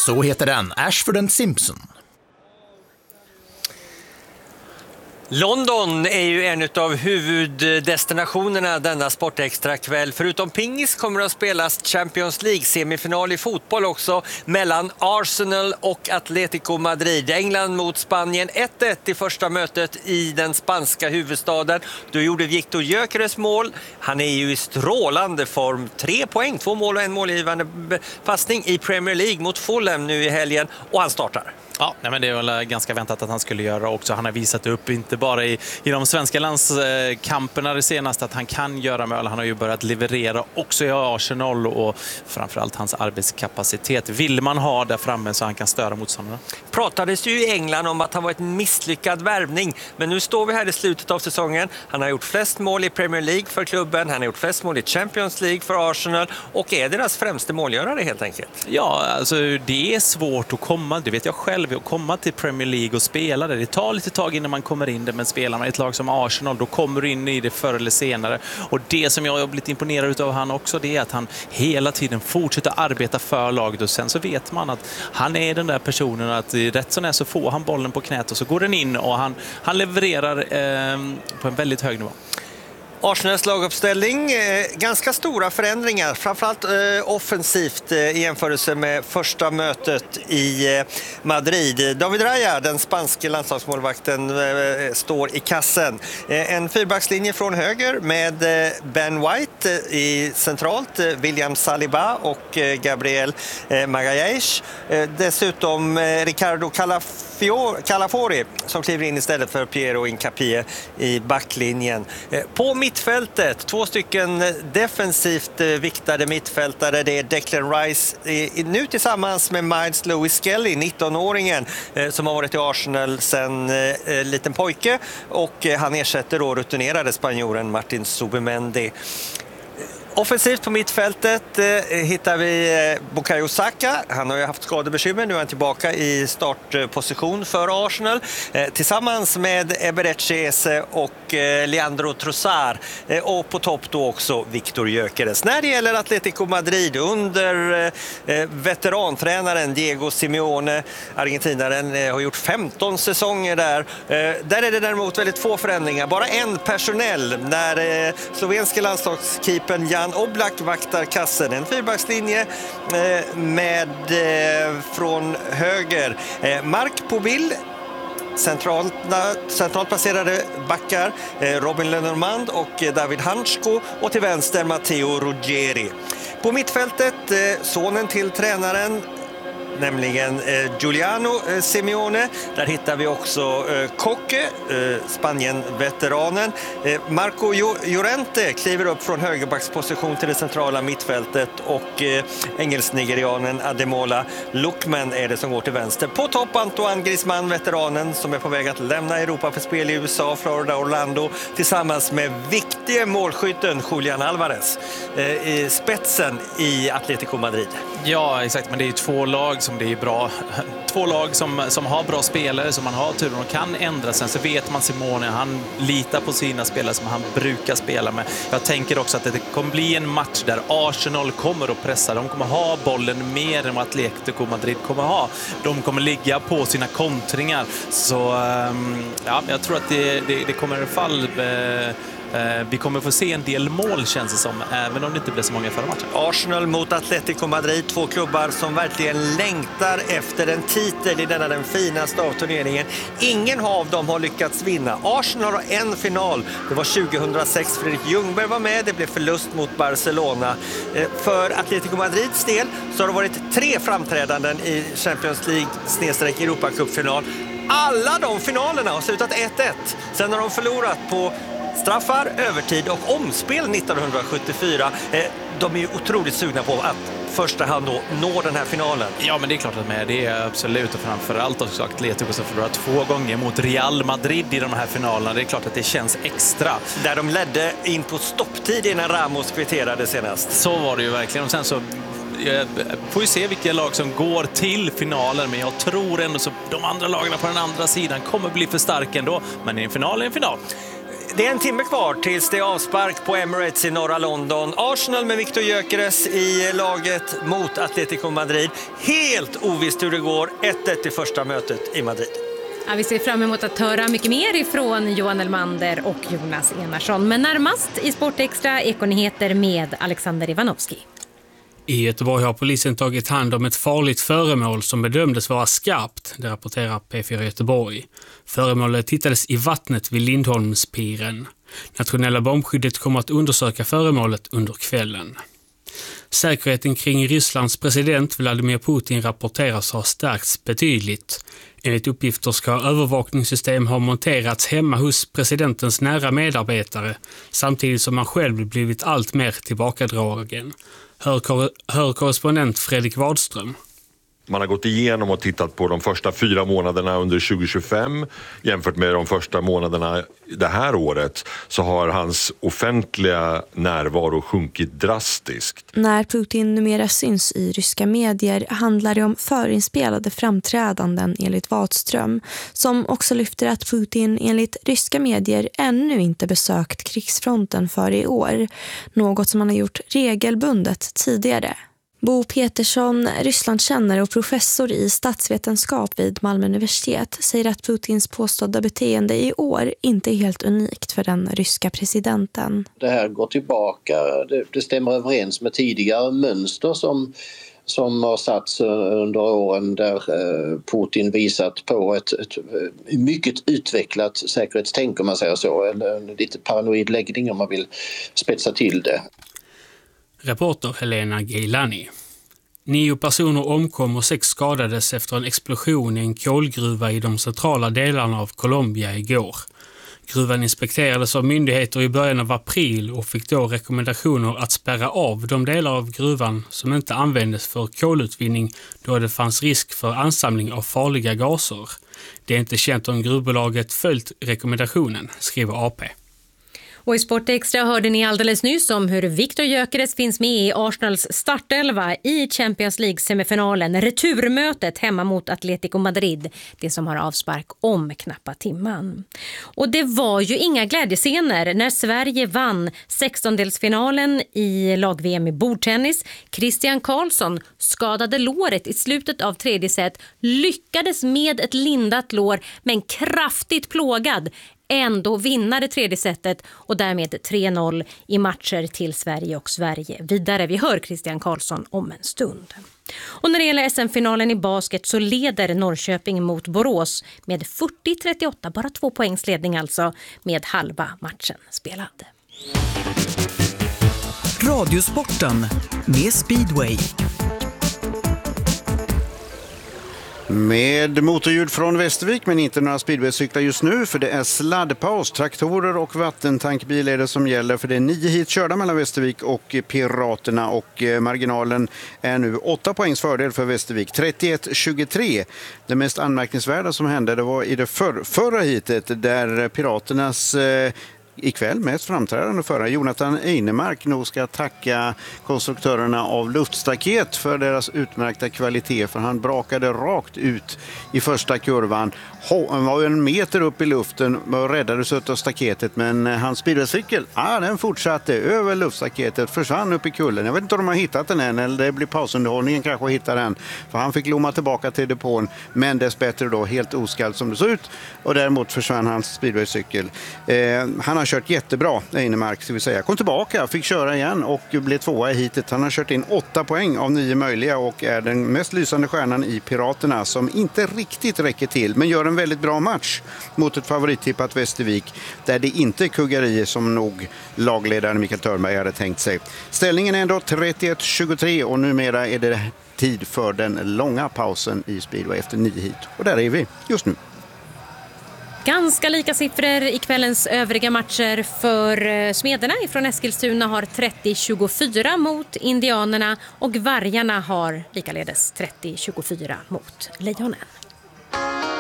Så heter den, Ashford & Simpson. London är ju en av huvuddestinationerna denna sportextra kväll. Förutom pingis kommer det att spelas Champions League-semifinal i fotboll också mellan Arsenal och Atletico Madrid. England mot Spanien, 1-1 i första mötet i den spanska huvudstaden. Då gjorde Victor Gyökeres mål. Han är ju i strålande form. 3 poäng, 2 mål och en målgivande passning i Premier League mot Fulham nu i helgen. Och han startar. Ja, men det är väl ganska väntat att han skulle göra också. Han har visat upp, inte bara i de svenska landskamperna det senaste, att han kan göra mål. Han har ju börjat leverera också i Arsenal och framförallt hans arbetskapacitet vill man ha där framme så han kan störa motståndarna. Pratades ju i England om att han var ett misslyckad värvning, men nu står vi här i slutet av säsongen. Han har gjort flest mål i Premier League för klubben, han har gjort flest mål i Champions League för Arsenal och är deras främste målgörare helt enkelt. Ja, alltså det är svårt att komma, det vet jag själv, att komma till Premier League och spela det. Det tar lite tag innan man kommer in där, men spelar man i ett lag som Arsenal, då kommer du in i det förr eller senare. Och det som jag har blivit imponerad av han också, det är att han hela tiden fortsätter arbeta för laget och sen så vet man att han är den där personen att rätt som är så får han bollen på knät och så går den in och han levererar på en väldigt hög nivå. Arsenals laguppställning, ganska stora förändringar, framförallt offensivt i jämförelse med första mötet i Madrid. David Raya, den spanske landslagsmålvakten, står i kassen. En fyrbackslinje från höger med Ben White i centralt, William Saliba och Gabriel Magalhaes. Dessutom Ricardo Calafori som kliver in istället för Piero Hincapié i backlinjen. På mittfältet, 2 stycken defensivt viktade mittfältare. Det är Declan Rice nu tillsammans med Miles Lewis Skelly, 19-åringen som har varit i Arsenal sedan liten pojke, och han ersätter då rutinerade spanjoren Martin Zubimendi. Offensivt på mittfältet hittar vi Bukayo Saka. Han har ju haft skadebekymmer, nu är han tillbaka i startposition för Arsenal. Tillsammans med Eberechi Eze och Leandro Trossard. Och på topp då också Victor Gyökeres. När det gäller Atletico Madrid under veterantränaren Diego Simeone, argentinaren, har gjort 15 säsonger där. Där är det däremot väldigt få förändringar. Bara en personell när slovenska landslagskeepern Jan Oblak vaktar kassen. En fyrbackslinje med från höger Marc Povil, centralt placerade backar Robin Lenormand och David Hansko, och till vänster Matteo Ruggeri. På mittfältet sonen till tränaren, nämligen Giuliano Simeone. Där hittar vi också Koke, Spanien-veteranen. Marco Llorente kliver upp från högerbacksposition till det centrala mittfältet, och engelsk-nigerianen Ademola Lookman är det som går till vänster. På topp Antoine Griezmann, veteranen som är på väg att lämna Europa för spel i USA, Florida, Orlando, tillsammans med viktige målskytten Julian Alvarez i spetsen i Atletico Madrid. Ja, exakt, men det är 2 lag som det är bra. 2 lag som har bra spelare, som man har turen och kan ändra. Sen så vet man Simone, han litar på sina spelare som han brukar spela med. Jag tänker också att det kommer bli en match där Arsenal kommer att pressa. De kommer ha bollen mer än vad Atletico Madrid kommer ha. De kommer ligga på sina kontringar. Så ja, jag tror att det kommer i alla fall... Vi kommer få se en del mål, känns det som, även om det inte blir så många förra matchen. Arsenal mot Atletico Madrid, 2 klubbar som verkligen längtar efter en titel i denna den finaste av turneringen. Ingen av dem har lyckats vinna. Arsenal har en final, det var 2006. Fredrik Ljungberg var med, det blev förlust mot Barcelona. För Atletico Madrids del så har det varit 3 framträdanden i Champions League/Europacup-final. Alla de finalerna har slutat 1-1. Sen har de förlorat på straffar, övertid och omspel 1974. De är ju otroligt sugna på att första hand då nå den här finalen. Ja, men det är klart att med det är absolut, och framförallt också Atletico som förlorat 2 gånger mot Real Madrid i de här finalerna. Det är klart att det känns extra. Där de ledde in på stopptid innan Ramos kvitterade senast. Så var det ju verkligen, och sen så får ju se vilka lag som går till finalen, men jag tror ändå så de andra lagarna på den andra sidan kommer bli för starka ändå. Men i en final är en final. Det är en timme kvar tills det är avspark på Emirates i norra London. Arsenal med Victor Gyökeres i laget mot Atletico Madrid. Helt ovisst hur det går. 1-1 i första mötet i Madrid. Ja, vi ser fram emot att höra mycket mer ifrån Johan Elmander och Jonas Enarsson. Men närmast i Sportextra Ekonyheter med Alexander Ivanovski. I Göteborg har polisen tagit hand om ett farligt föremål som bedömdes vara skarpt, det rapporterar P4 Göteborg. Föremålet hittades i vattnet vid Lindholmspiren. Nationella bombskyddet kommer att undersöka föremålet under kvällen. Säkerheten kring Rysslands president Vladimir Putin rapporteras ha stärkts betydligt. Enligt uppgifter ska övervakningssystem ha monterats hemma hos presidentens nära medarbetare samtidigt som han själv blivit allt mer tillbakadragen. Hör korrespondent Fredrik Wadström. Man har gått igenom och tittat på de första 4 månaderna under 2025 jämfört med de första månaderna det här året, så har hans offentliga närvaro sjunkit drastiskt. När Putin numera syns i ryska medier handlar det om förinspelade framträdanden enligt Wadström, som också lyfter att Putin enligt ryska medier ännu inte besökt krigsfronten för i år, något som han har gjort regelbundet tidigare. Bo Petersson, Rysslandskännare och professor i statsvetenskap vid Malmö universitet, säger att Putins påstådda beteende i år inte är helt unikt för den ryska presidenten. Det här går tillbaka, det stämmer överens med tidigare mönster som har satts under åren där Putin visat på ett mycket utvecklat säkerhetstänk, om man säger så, eller en lite paranoid läggning om man vill spetsa till det. Reporter Helena Geilani. 9 personer omkom och 6 skadades efter en explosion i en kolgruva i de centrala delarna av Colombia igår. Gruvan inspekterades av myndigheter i början av april och fick då rekommendationer att spärra av de delar av gruvan som inte användes för kolutvinning då det fanns risk för ansamling av farliga gaser. Det är inte känt om gruvbolaget följt rekommendationen, skriver AP. Och i Sportextra hörde ni alldeles nyss om hur Victor Gyökeres finns med i Arsenals startelva i Champions League-semifinalen. Returmötet hemma mot Atletico Madrid, det som har avspark om knappa timman. Och det var ju inga glädjescener när Sverige vann 16-delsfinalen i lag-VM i bordtennis. Christian Karlsson skadade låret i slutet av tredje set, lyckades med ett lindat lår men kraftigt plågad ändå vinna det tredje setet och därmed 3-0 i matcher till Sverige och Sverige vidare. Vi hör Christian Karlsson om en stund. Och när det gäller SM-finalen i basket så leder Norrköping mot Borås med 40-38, bara 2 poängs ledning alltså, med halva matchen spelad. Radiosporten med Speedway. Med motorljud från Västervik, men inte några speedwaycyklar just nu, för det är sladdpaus. Traktorer och vattentankbil är det som gäller, för det är 9 hit körda mellan Västervik och Piraterna, och marginalen är nu 8 poängs fördel för Västervik, 31-23. Det mest anmärkningsvärda som hände, det var i det förra hitet där Piraternas ikväll mest framträdande förare Jonathan Einemark nog ska tacka konstruktörerna av luftstaket för deras utmärkta kvalitet, för han brakade rakt ut i första kurvan. Han var 1 meter upp i luften och räddades av staketet, men hans speedwaycykel, den fortsatte över luftstaketet, försvann upp i kullen. Jag vet inte om de har hittat den än, eller det blir pausunderhållningen kanske hittar den, för han fick lomma tillbaka till depån, men dessbättre då helt oskadd som det såg ut, och däremot försvann hans speedwaycykel. Han har kört jättebra, Einemark, så vill säga. Kom tillbaka, fick köra igen och blev 2:a i hitet. Han har kört in 8 poäng av 9 möjliga och är den mest lysande stjärnan i Piraterna, som inte riktigt räcker till, men gör en väldigt bra match mot ett favorittippat Västervik, där det inte är kuggerier som nog lagledaren Mikael Törnberg hade tänkt sig. Ställningen är ändå 31-23 och numera är det tid för den långa pausen i speedway efter 9 hit. Och där är vi just nu. Ganska lika siffror i kvällens övriga matcher, för Smederna från Eskilstuna har 30-24 mot Indianerna och Vargarna har likaledes 30-24 mot Lejonen.